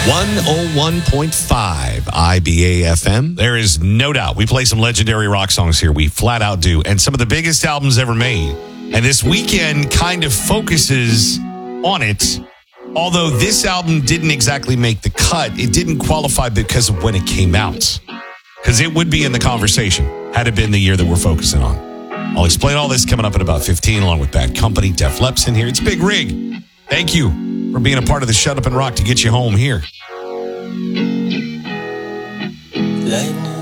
101.5 IBA FM. There is no doubt we play some legendary rock songs here. We flat out do. And some of the biggest albums ever made. And this weekend kind of focuses on it. Although this album didn't exactly make the cut, it didn't qualify because of when it came out. Because it would be in the conversation had it been the year that we're focusing on. I'll explain all this coming up in about 15 along with Bad Company. Def Lepp's in here. It's Big Rig. Thank you for being a part of the Shut Up and Rock to get you home here. Lightning